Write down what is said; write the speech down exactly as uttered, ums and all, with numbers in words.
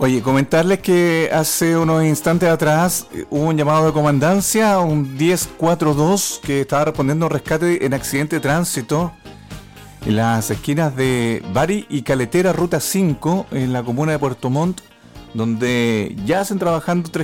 Oye, comentarles que hace unos instantes atrás eh, hubo un llamado de comandancia, un diez cuarenta y dos, que estaba respondiendo a un rescate en accidente de tránsito en las esquinas de Bari y Caletera, ruta cinco, en la comuna de Puerto Montt, donde ya hacen trabajando tres